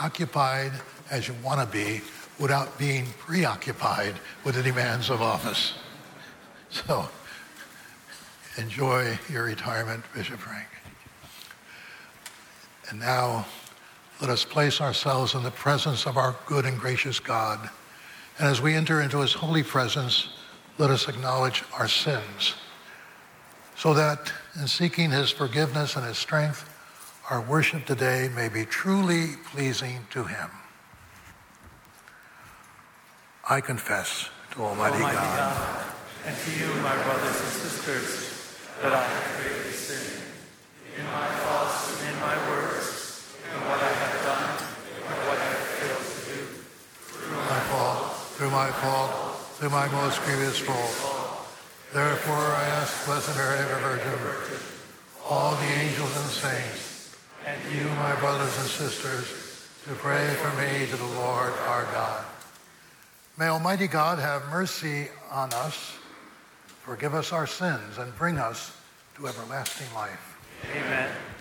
occupied as you want to be without being preoccupied with the demands of office. So enjoy your retirement, Bishop Frank. And now let us place ourselves in the presence of our good and gracious God. And as we enter into his holy presence, let us acknowledge our sins, so that in seeking his forgiveness and his strength, our worship today may be truly pleasing to him. I confess to Almighty God and to you, my brothers and sisters, that I have greatly sinned in my thoughts and in my words, in what I have done and what I have failed to do. Through my fault, through my most grievous fault. Therefore I ask Blessed Mary, ever Virgin, all the angels and saints, and you, my brothers and sisters, to pray for me to the Lord our God. May Almighty God have mercy on us, forgive us our sins, and bring us to everlasting life. Amen.